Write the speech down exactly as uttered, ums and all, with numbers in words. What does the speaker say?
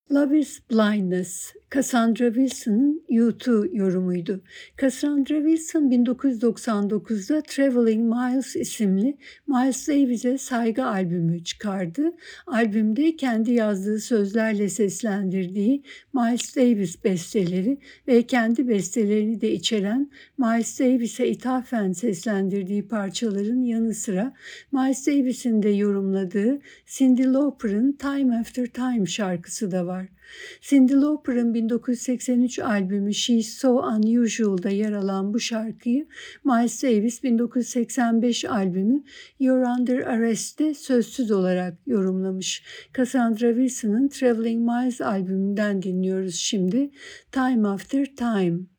Love is Blindness, Cassandra Wilson'ın U iki yorumuydu. Cassandra Wilson bin dokuz yüz doksan dokuzda Traveling Miles isimli Miles Davis'e saygı albümü çıkardı. Albümde kendi yazdığı sözlerle seslendirdiği Miles Davis besteleri ve kendi bestelerini de içeren Miles Davis'e ithafen seslendirdiği parçaların yanı sıra Miles Davis'in de yorumladığı Cyndi Lauper'ın Time After Time şarkısı da var. Cyndi Lauper'ın bin dokuz yüz seksen üç albümü She's So Unusual'da yer alan bu şarkıyı Miles Davis bin dokuz yüz seksen beş albümü You're Under Arrest'te sözsüz olarak yorumlamış. Cassandra Wilson'ın Traveling Miles albümünden dinliyoruz şimdi Time After Time.